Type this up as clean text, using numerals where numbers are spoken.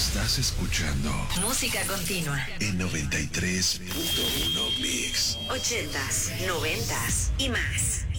Estás escuchando Música continua en 93.1 Mix. 80s, 90s y más.